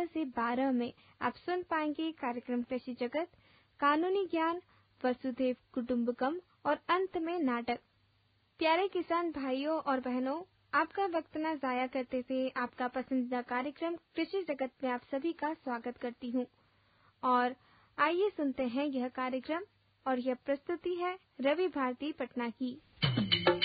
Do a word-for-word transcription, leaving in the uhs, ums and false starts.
से बारह में आप सुन पाएंगे कार्यक्रम कृषि जगत, कानूनी ज्ञान, वसुधैव कुटुंबकम और अंत में नाटक। प्यारे किसान भाइयों और बहनों, आपका वक्त न जाया करते हुए आपका पसंदीदा कार्यक्रम कृषि जगत में आप सभी का स्वागत करती हूँ। और आइए सुनते हैं यह कार्यक्रम, और यह प्रस्तुति है रवि भारती पटना की।